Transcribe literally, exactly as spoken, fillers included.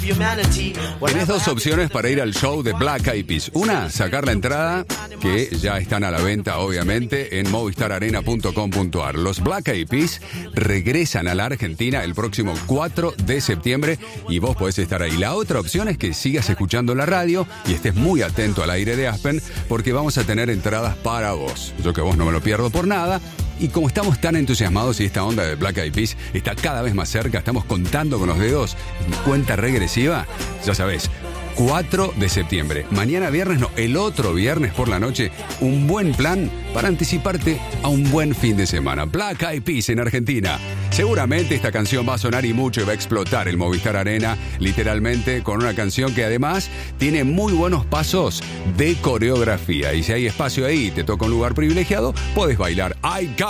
Tenés dos opciones para ir al show de Black Eyed Peas. Una, sacar la entrada, que ya están a la venta, obviamente, en movistar arena punto com punto ar. Los Black Eyed Peas regresan a la Argentina el próximo cuatro de septiembre y vos podés estar ahí. La otra opción es que sigas escuchando la radio y estés muy atento al aire de Aspen, porque vamos a tener entradas para vos. Yo que vos no me lo pierdo por nada. Y como estamos tan entusiasmados y esta onda de Black Eyed Peas está cada vez más cerca, estamos contando con los dedos en cuenta regresiva, ya sabés, cuatro de septiembre. Mañana viernes, no, el otro viernes por la noche, un buen plan para anticiparte a un buen fin de semana. Black Eyed Peas en Argentina. Seguramente esta canción va a sonar y mucho y va a explotar el Movistar Arena, literalmente, con una canción que además tiene muy buenos pasos de coreografía. Y si hay espacio ahí y te toca un lugar privilegiado, podés bailar I Got